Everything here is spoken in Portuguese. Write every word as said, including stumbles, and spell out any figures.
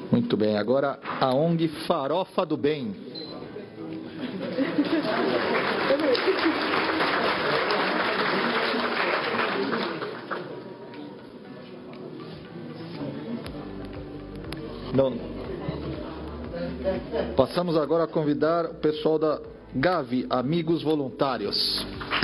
Muito bem, agora a O N G Farofa do Bem. Não. Passamos agora a convidar o pessoal da Gavi, Amigos Voluntários.